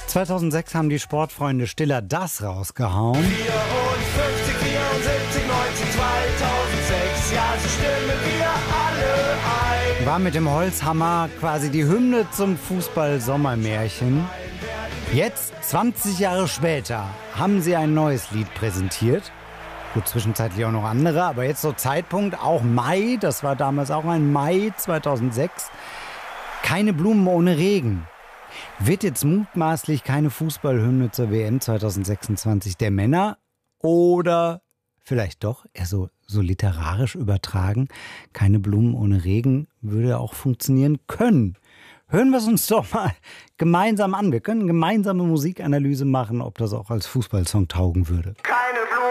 2006 haben die Sportfreunde Stiller das rausgehauen. 54, 74, 19, 2006, ja, so stimmen wir alle ein. War mit dem Holzhammer quasi die Hymne zum Fußball-Sommermärchen. Jetzt, 20 Jahre später, haben sie ein neues Lied präsentiert. Gut, zwischenzeitlich auch noch andere, aber jetzt so Zeitpunkt, auch Mai, das war damals auch ein Mai 2006. Keine Blumen ohne Regen. Wird jetzt mutmaßlich keine Fußballhymne zur WM 2026 der Männer oder vielleicht doch eher so literarisch übertragen? Keine Blumen ohne Regen würde auch funktionieren können. Hören wir es uns doch mal gemeinsam an. Wir können gemeinsame Musikanalyse machen, ob das auch als Fußballsong taugen würde. Keine Blumen.